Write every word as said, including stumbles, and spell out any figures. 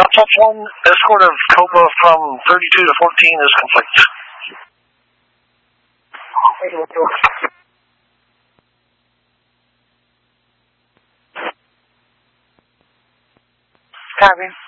Top one, escort of Cobra from thirty-two to fourteen is complete. Copy.